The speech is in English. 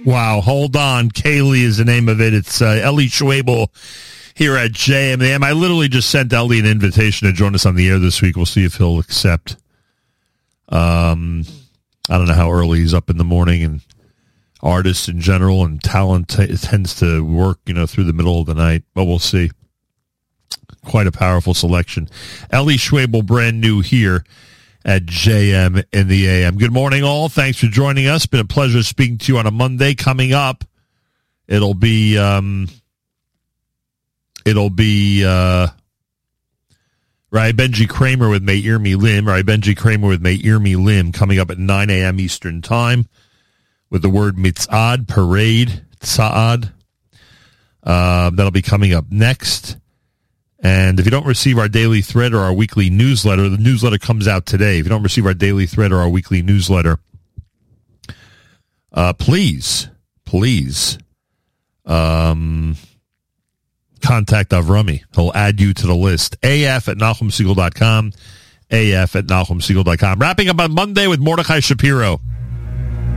Wow, hold on. Kaylee is the name of it. It's Ellie Schwabel here at JMAM. I literally just sent Ellie an invitation to join us on the air this week. We'll see if he'll accept. I don't know how early he's up in the morning, and artists in general and talent tends to work, through the middle of the night, but we'll see. Quite a powerful selection. Ellie Schwabel, brand new here at JM in the AM. Good morning, all. Thanks for joining us. Been a pleasure speaking to you on a Monday. Coming up, it'll be Rai Benji Kramer with Meir Milim. Rai Benji Kramer with Meir Milim coming up at 9 a.m. Eastern Time with the word mitzad, parade, tzad. That'll be coming up next. And if you don't receive our daily thread or our weekly newsletter, the newsletter comes out today. If you don't receive our daily thread or our weekly newsletter, please contact Avrami. He'll add you to the list. af@NachumSegal.com. af@NachumSegal.com. Wrapping up on Monday with Mordechai Shapiro.